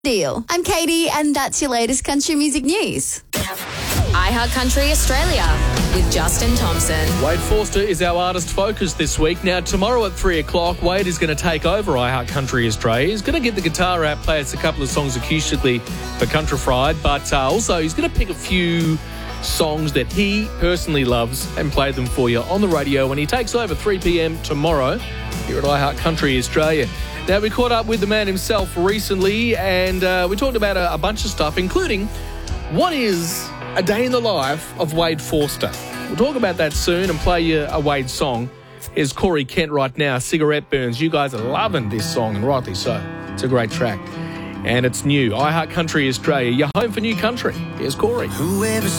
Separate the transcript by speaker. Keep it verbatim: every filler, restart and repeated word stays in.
Speaker 1: Deal. I'm Katie, and that's your latest country music news.
Speaker 2: iHeartCountry Australia with Justin Thompson.
Speaker 3: Wade Forster is our artist focus this week. Now, tomorrow at three o'clock, Wade is going to take over iHeartCountry Australia. He's going to get the guitar out, play us a couple of songs acoustically for Country Fried, but uh, also he's going to pick a few songs that he personally loves and play them for you on the radio when he takes over three p.m. tomorrow here at iHeartCountry Australia. Now, we caught up with the man himself recently, and uh, we talked about a, a bunch of stuff, including what is a day in the life of Wade Forster. We'll talk about that soon and play you a Wade song. Here's Corey Kent right now, Cigarette Burns. You guys are loving this song, and rightly so. It's a great track. And it's new. iHeartCountry Australia, your home for new country. Here's Corey.
Speaker 4: Whoever